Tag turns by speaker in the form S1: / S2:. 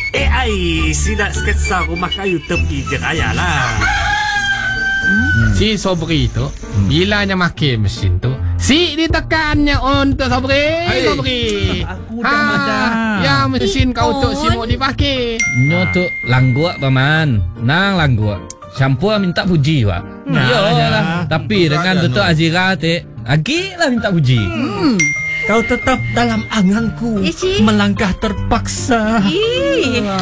S1: Ay, sila sketsa ko maka YouTube ije kaya lah.
S2: Si Sobri itu bila nya make mesin tu, si ditekannya untuk Sobri.
S3: Aku dah ada.
S2: Ya mesin kau tu si mau dipakai.
S3: Nyo tu langguak paman. Nang langguak. Shampoo minta puji pak. Yolah. Tapi dengan tu Azira te, lagi lah minta puji.
S4: Kau tetap dalam anganku,
S5: Isi.
S4: melangkah terpaksa.
S5: Ih.